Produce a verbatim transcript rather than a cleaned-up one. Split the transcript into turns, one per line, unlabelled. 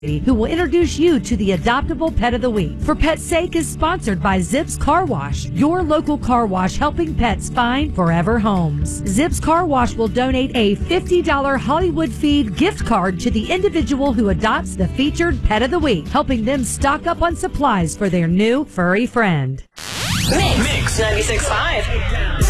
who will introduce you to the adoptable pet of the week. For Pet's Sake is sponsored by Zips Car Wash, your local car wash helping pets find forever homes. Zips Car Wash will donate a fifty dollars Hollywood Feed gift card to the individual who adopts the featured pet of the week, helping them stock up on supplies for their new furry friend.
Mix, Mix ninety-six point five.